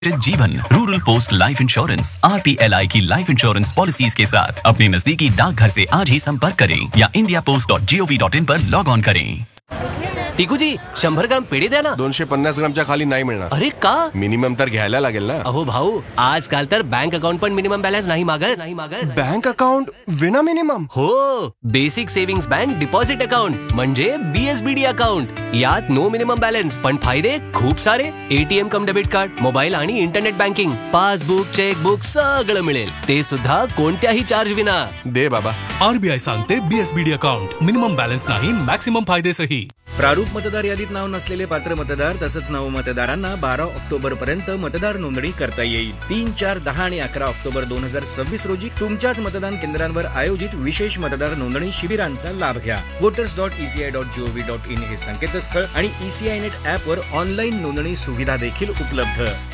जीवन rural post life insurance RPLI की life insurance policies के साथ अपने नजदीकी डाकघर से आज ही संपर्क करें या indiapost.gov.in पर लॉग ऑन करें। टिकूजी 100 ग्राम पेढे द्या ना। 250 ग्रामच्या खाली नाही मिळणार। अरे का? मिनिमम तर घ्यायला लागेल ना। अहो भाऊ, आजकाल तर बँक अकाउंट पण मिनिमम बॅलन्स नाही मागत। बँक अकाउंट विना मिनिमम? हो, basic savings bank deposit account म्हणजे BSBD अकाउंट। यात नो मिनिमम बॅलन्स पण फायदे खूप सारे। ATM कम डेबिट कार्ड, मोबाईल आणि इंटरनेट बँकिंग, पासबुक, चेकबुक सगळं मिळेल, ते सुद्धा कोणत्याही चार्ज विना। दे बाबा। RBI सांगते BSBD अकाउंट मिनिमम बॅलन्स नाही, मॅक्सिमम फायदे सही। प्रारूप मतदार यादीत नाव नसलेले पात्र मतदार तसंच नवमतदारांना 12 ऑक्टोबर पर्यंत मतदार नोंदणी करता येईल। 3, 4, 10 आणि 11 ऑक्टोबर 2026 रोजी तुमच्याच मतदान केंद्रांवर आयोजित विशेष मतदार नोंदणी शिबिरांचा लाभ घ्या। voters.eci.gov.in हे संकेतस्थळ आणि ECI नेट ॲपवर ऑनलाईन नोंदणी सुविधा देखील उपलब्ध।